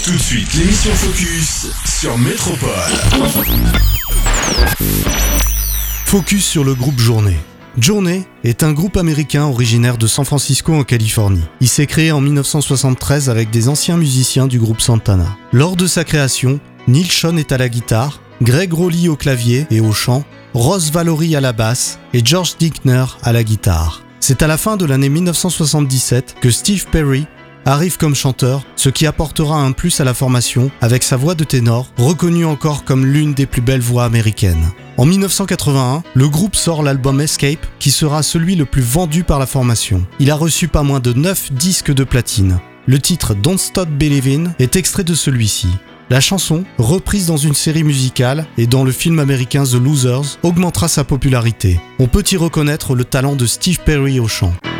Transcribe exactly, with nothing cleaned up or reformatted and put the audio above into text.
Tout de suite, l'émission Focus sur Métropole. Focus sur le groupe Journey. Journey est un groupe américain originaire de San Francisco en Californie. Il s'est créé en dix-neuf cent soixante-treize avec des anciens musiciens du groupe Santana. Lors de sa création, Neal Schon est à la guitare, Gregg Rolie au clavier et au chant, Ross Valory à la basse et George Dinkner à la guitare. C'est à la fin de l'année dix-neuf cent soixante-dix-sept que Steve Perry arrive comme chanteur, ce qui apportera un plus à la formation avec sa voix de ténor, reconnue encore comme l'une des plus belles voix américaines. En dix-neuf cent quatre-vingt-un, le groupe sort l'album Escape, qui sera celui le plus vendu par la formation. Il a reçu pas moins de neuf disques de platine. Le titre Don't Stop Believin' est extrait de celui-ci. La chanson, reprise dans une série musicale et dans le film américain The Losers, augmentera sa popularité. On peut y reconnaître le talent de Steve Perry au chant.